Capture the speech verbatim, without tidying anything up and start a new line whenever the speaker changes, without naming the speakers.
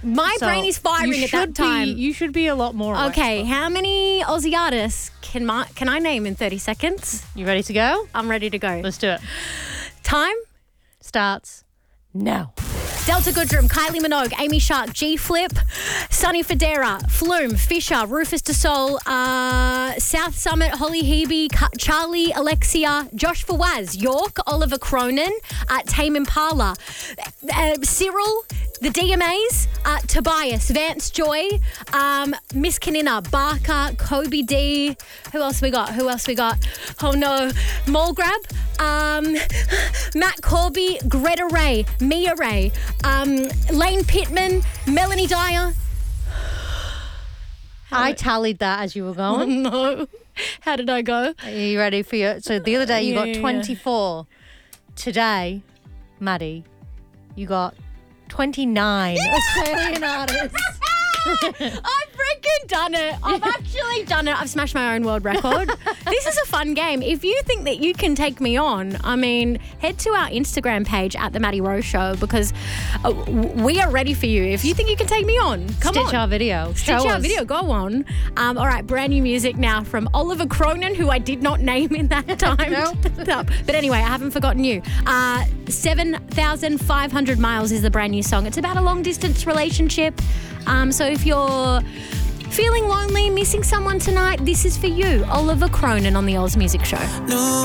My
So
brain is firing
you
at that
should
time.
Be, you should be a lot more.
Okay,
expert.
how many Aussie artists can my, can I name in thirty seconds?
You ready to go?
I'm ready to go.
Let's do it.
Time?
Starts now.
Delta Goodrum, Kylie Minogue, Amy Shark, G Flip, Sonny Fodera, Flume, Fisher, Rufus DeSole, uh, South Summit, Holly Hebe, Ka- Charlie, Alexia, Josh Fawaz, York, Oliver Cronin, uh, Tame Impala, uh, Cyril, the D M As, uh, Tobias, Vance Joy, um, Miss Kanina, Barker, Kobe D. Who else we got? Who else we got? Oh no, Mole Grab, um, Matt Corby, Greta Ray, Mia Ray, um, Lane Pittman, Melanie Dyer.
I tallied that as you were going.
No. How did I go?
Are you ready for your... So the other day you
Yeah,
got
yeah,
twenty-four. Today, Maddie, you got twenty-nine Australian artists.
I've freaking done it. I've actually done it. I've smashed my own world record. This is a fun game. If you think that you can take me on, I mean, head to our Instagram page at The Maddie Rose Show because uh, we are ready for you. If you think you can take me on, come
Stitch
on.
our video.
Stitch
Show
our
us.
video. Go on. Um, all right, brand new music now from Oliver Cronin, who I did not name in that time.
Nope.
But anyway, I haven't forgotten you. Uh, seven thousand five hundred miles is the brand new song. It's about a long-distance relationship. Um, so if you're feeling lonely, missing someone tonight, this is for you. Oliver Cronin on the Oz Music Show.
No.